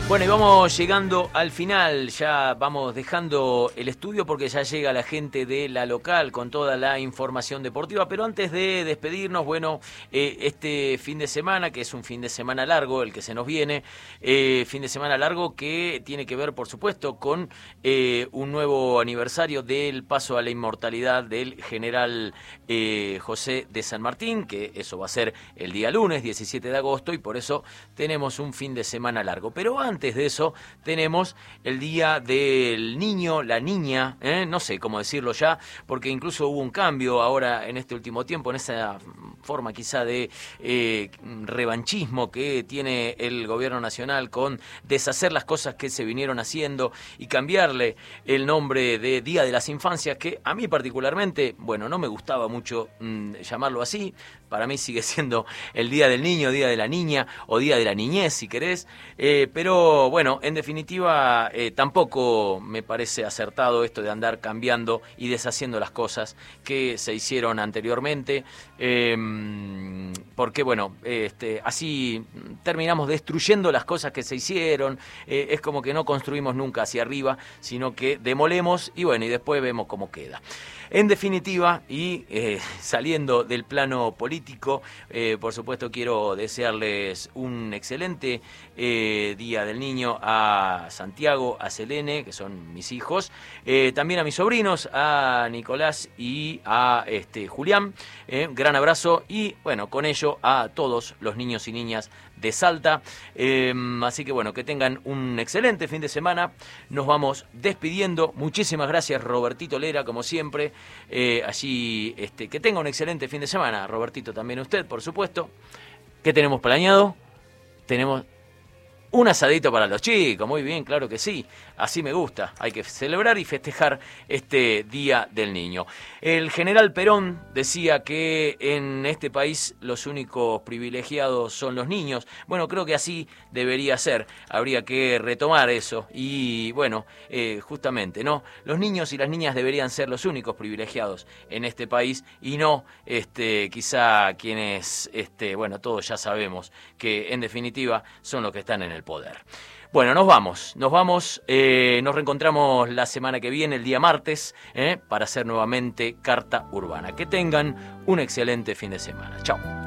Bueno, y vamos llegando al final, ya vamos dejando el estudio porque ya llega la gente de La Local con toda la información deportiva, pero antes de despedirnos, bueno, este fin de semana, que es un fin de semana largo, el que se nos viene, fin de semana largo que tiene que ver, por supuesto, con un nuevo aniversario del paso a la inmortalidad del general José de San Martín, que eso va a ser el día lunes, 17 de agosto, y por eso tenemos un fin de semana largo. Pero antes de eso tenemos el Día del Niño, la niña, no sé cómo decirlo ya, porque incluso hubo un cambio ahora en este último tiempo, en esa forma quizá de revanchismo que tiene el gobierno nacional con deshacer las cosas que se vinieron haciendo y cambiarle el nombre de Día de las Infancias, que a mí particularmente, bueno, no me gustaba mucho llamarlo así. Para mí sigue siendo el Día del Niño, Día de la Niña o Día de la Niñez, si querés. Pero bueno, en definitiva, tampoco me parece acertado esto de andar cambiando y deshaciendo las cosas que se hicieron anteriormente. Porque bueno, así terminamos destruyendo las cosas que se hicieron. Es como que no construimos nunca hacia arriba, sino que demolemos y bueno, y después vemos cómo queda. En definitiva, y saliendo del plano político, por supuesto quiero desearles un excelente Día del Niño a Santiago, a Selene, que son mis hijos, también a mis sobrinos, a Nicolás y a Julián. Gran abrazo y bueno, con ello a todos los niños y niñas de Salta. Así que bueno, que tengan un excelente fin de semana. Nos vamos despidiendo. Muchísimas gracias, Robertito Lera, como siempre. Allí, que tenga un excelente fin de semana. Robertito, también usted, por supuesto. ¿Qué tenemos planeado? Tenemos un asadito para los chicos, muy bien, claro que sí, así me gusta, hay que celebrar y festejar este Día del Niño. El general Perón decía que en este país los únicos privilegiados son los niños. Bueno, creo que así debería ser, habría que retomar eso y bueno, justamente, ¿no? Los niños y las niñas deberían ser los únicos privilegiados en este país y no quizá quienes, bueno, todos ya sabemos que en definitiva son los que están en el poder. Bueno, nos vamos, nos reencontramos la semana que viene, el día martes, para hacer nuevamente Carta Urbana. Que tengan un excelente fin de semana. Chao.